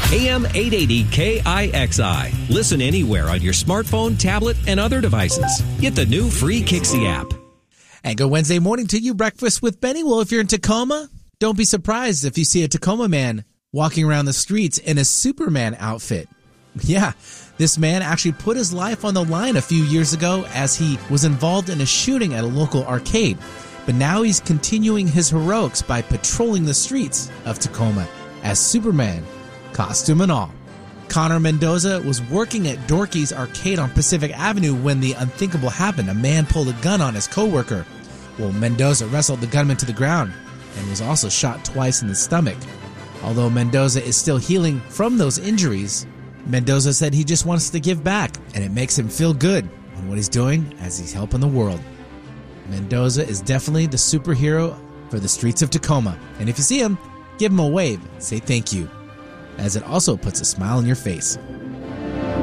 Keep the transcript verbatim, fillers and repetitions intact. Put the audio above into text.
A M eight eighty K I X I. Listen anywhere on your smartphone, tablet, and other devices. Get the new free Kixie app. And good Wednesday morning to you, Breakfast with Benny. Well, if you're in Tacoma, don't be surprised if you see a Tacoma man walking around the streets in a Superman outfit. Yeah, this man actually put his life on the line a few years ago as he was involved in a shooting at a local arcade. But now he's continuing his heroics by patrolling the streets of Tacoma as Superman, costume and all. Connor Mendoza was working at Dorky's Arcade on Pacific Avenue when the unthinkable happened. A man pulled a gun on his coworker. Well, Mendoza wrestled the gunman to the ground and was also shot twice in the stomach. Although Mendoza is still healing from those injuries, Mendoza said he just wants to give back, and it makes him feel good on what he's doing as he's helping the world. Mendoza is definitely the superhero for the streets of Tacoma. And if you see him, give him a wave and say thank you, as it also puts a smile on your face.